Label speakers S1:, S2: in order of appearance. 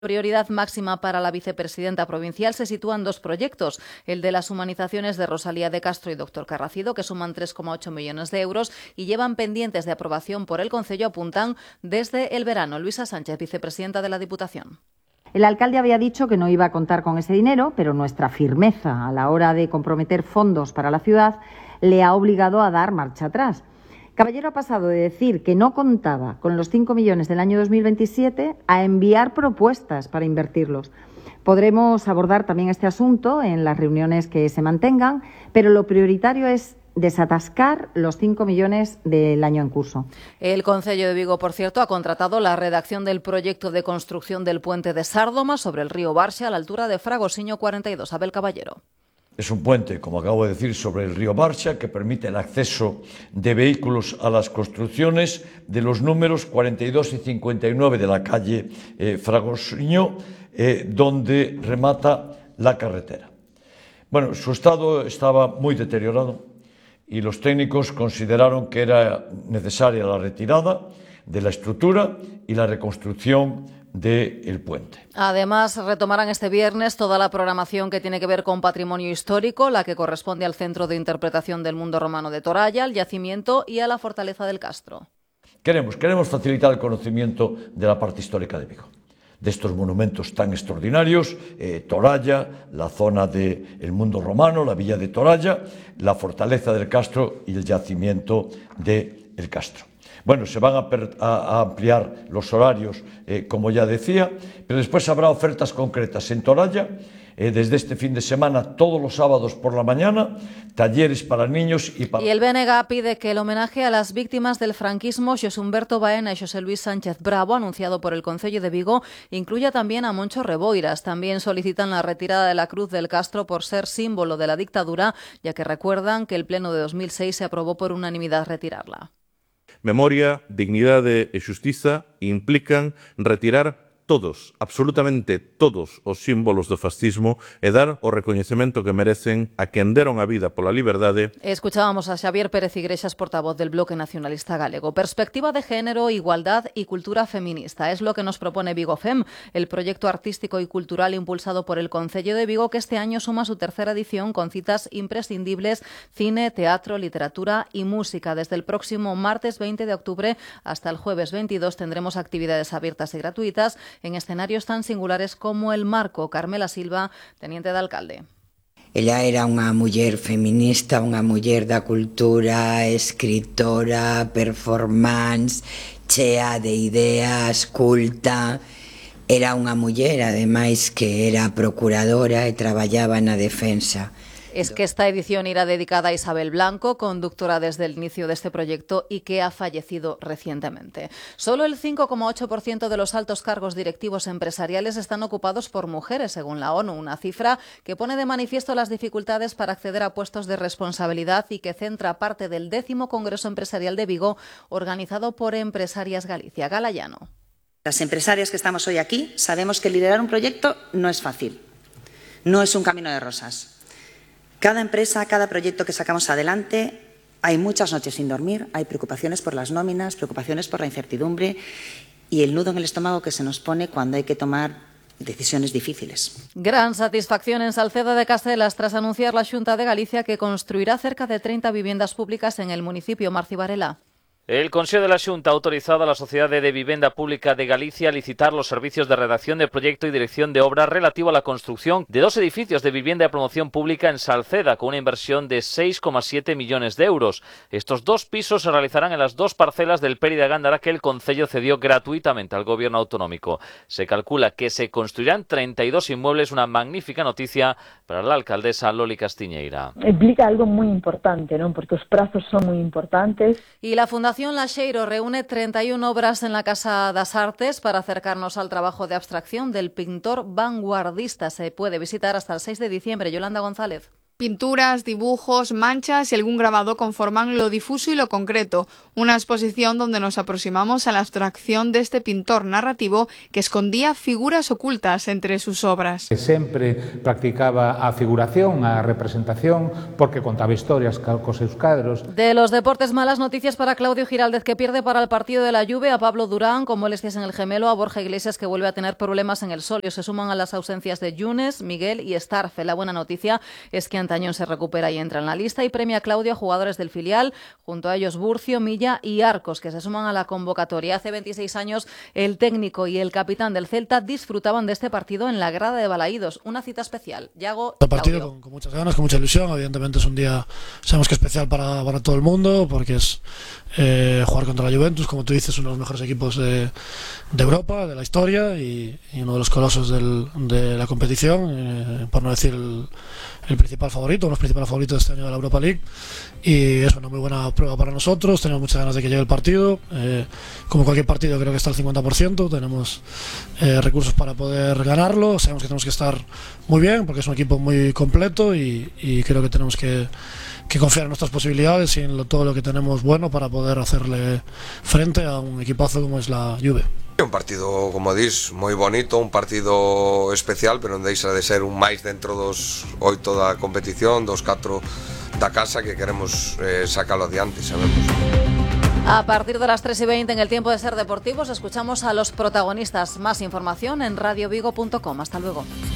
S1: Prioridad máxima para la vicepresidenta provincial se sitúan dos proyectos, el de las humanizaciones de Rosalía de Castro y Dr. Carracido, que suman 3,8 millones de euros y llevan pendientes de aprobación por el Concello, apuntan desde el verano. Luisa Sánchez, vicepresidenta de la Diputación.
S2: El alcalde había dicho que no iba a contar con ese dinero, pero nuestra firmeza a la hora de comprometer fondos para la ciudad le ha obligado a dar marcha atrás. Caballero ha pasado de decir que no contaba con los 5 millones del año 2027 a enviar propuestas para invertirlos. Podremos abordar también este asunto en las reuniones que se mantengan, pero lo prioritario es desatascar los 5 millones del año en curso.
S1: El Concello de Vigo, por cierto, ha contratado la redacción del proyecto de construcción del puente de Sárdoma sobre el río Barxa a la altura de Fragosiño 42. Abel Caballero.
S3: Es un puente, como acabo de decir, sobre el río Barxa que permite el acceso de vehículos a las construcciones de los números 42 y 59 de la calle Fragosiño, donde remata la carretera. Bueno, su estado estaba muy deteriorado y los técnicos consideraron que era necesaria la retirada de la estructura y la reconstrucción del puente.
S1: Además, retomarán este viernes toda la programación que tiene que ver con patrimonio histórico, la que corresponde al Centro de Interpretación del Mundo Romano de Toralla, al yacimiento y a la Fortaleza del Castro.
S3: Queremos facilitar el conocimiento de la parte histórica de Vigo, de estos monumentos tan extraordinarios, Toralla, la zona del Mundo Romano, la villa de Toralla, la Fortaleza del Castro y el yacimiento del Castro. Bueno, se van a ampliar los horarios, como ya decía, pero después habrá ofertas concretas en Toralla, desde este fin de semana, todos los sábados por la mañana, talleres para niños y para...
S1: Y el BNG pide que el homenaje a las víctimas del franquismo, Xosé Humberto Baena y José Luis Sánchez Bravo, anunciado por el Concello de Vigo, incluya también a Moncho Reboiras. También solicitan la retirada de la Cruz del Castro por ser símbolo de la dictadura, ya que recuerdan que el Pleno de 2006 se aprobó por unanimidad retirarla.
S4: Memoria, dignidade e xustiza implican retirar todos, absolutamente todos os símbolos do fascismo e dar o recoñecemento que merecen a quen deron a vida pola liberdade.
S1: Escuchábamos a Xavier Pérez Iglesias, portavoz del Bloque Nacionalista Galego. Perspectiva de género, igualdad y cultura feminista es lo que nos propone VigoFem, el proyecto artístico y cultural impulsado por el Concello de Vigo, que este año suma su tercera edición con citas imprescindibles: cine, teatro, literatura y música. Desde el próximo martes 20 de octubre hasta el jueves 22 tendremos actividades abiertas y gratuitas en escenarios tan singulares como el Marco. Carmela Silva, teniente de alcalde.
S5: Ella era unha muller feminista, unha muller da cultura, escritora, performance, chea de ideas, culta. Era unha muller, ademais, que era procuradora e traballaba na defensa.
S1: Es que esta edición irá dedicada a Isabel Blanco, conductora desde el inicio de este proyecto y que ha fallecido recientemente. Solo el 5,8% de los altos cargos directivos empresariales están ocupados por mujeres, según la ONU, una cifra que pone de manifiesto las dificultades para acceder a puestos de responsabilidad y que centra parte del 10º Congreso Empresarial de Vigo, organizado por Empresarias Galicia. Gala Llano.
S6: Las empresarias que estamos hoy aquí sabemos que liderar un proyecto no es fácil, no es un camino de rosas. Cada empresa, cada proyecto que sacamos adelante, hay muchas noches sin dormir, hay preocupaciones por las nóminas, preocupaciones por la incertidumbre y el nudo en el estómago que se nos pone cuando hay que tomar decisiones difíciles.
S1: Gran satisfacción en Salceda de Caselas tras anunciar la Xunta de Galicia que construirá cerca de 30 viviendas públicas en el municipio. Marci Varela.
S7: El Consello de la Xunta ha autorizado a la Sociedade de Vivenda Pública de Galicia a licitar los servicios de redacción de proyecto y dirección de obra relativo a la construcción de 2 edificios de vivienda de promoción pública en Salceda, con una inversión de 6,7 millones de euros. Estos 2 pisos se realizarán en las 2 parcelas del Peri de Gándara que el Concello cedió gratuitamente al Gobierno autonómico. Se calcula que se construirán 32 inmuebles, una magnífica noticia para la alcaldesa Loli Castiñeira.
S8: Implica algo muy importante, ¿no? Porque los plazos son muy importantes.
S1: Y la Fundación Laxeiro reúne 31 obras en la Casa das Artes para acercarnos al trabajo de abstracción del pintor vanguardista. Se puede visitar hasta el 6 de diciembre. Yolanda González.
S9: Pinturas, dibujos, manchas y algún grabado conforman lo difuso y lo concreto, una exposición donde nos aproximamos a la abstracción de este pintor narrativo que escondía figuras ocultas entre sus obras.
S10: Sempre practicaba a figuración, a representación, porque contaba historias cos seus cadros.
S1: De los deportes, malas noticias para Claudio Giraldez, que pierde para el partido de la Juve a Pablo Durán con molestias en el gemelo, a Borja Iglesias, que vuelve a tener problemas en el solio. Se suman a las ausencias de Yunes, Miguel y Starfe. La buena noticia es que Antañón se recupera y entra en la lista y premia a Claudio a jugadores del filial, junto a ellos Burcio, Milla y Arcos, que se suman a la convocatoria. Hace 26 años el técnico y el capitán del Celta disfrutaban de este partido en la grada de Balaídos. Una cita especial. Yago,
S11: el partido con muchas ganas, con mucha ilusión. Evidentemente es un día, sabemos que especial para todo el mundo, porque es jugar contra la Juventus, como tú dices, uno de los mejores equipos de Europa, de la historia, y uno de los colosos de la competición, por no decir el principal favorito, uno de los principales favoritos de este año de la Europa League, y es una muy buena prueba para nosotros. Tenemos muchas ganas de que llegue el partido. Como cualquier partido, creo que está al 50%, tenemos recursos para poder ganarlo. Sabemos que tenemos que estar muy bien porque es un equipo muy completo y creo que tenemos que confiar en nuestras posibilidades y en todo lo que tenemos bueno para poder hacerle frente a un equipazo como es la Juve.
S12: Un partido, como dis, moi bonito, un partido especial, pero non deixa de ser un máis dentro dos 8 da competición, dos 4 da casa, que queremos sacalo adiante, sabemos.
S1: A partir de las 3:20 en el tiempo de ser deportivos, escuchamos a los protagonistas. Más información en radiovigo.com. Hasta luego.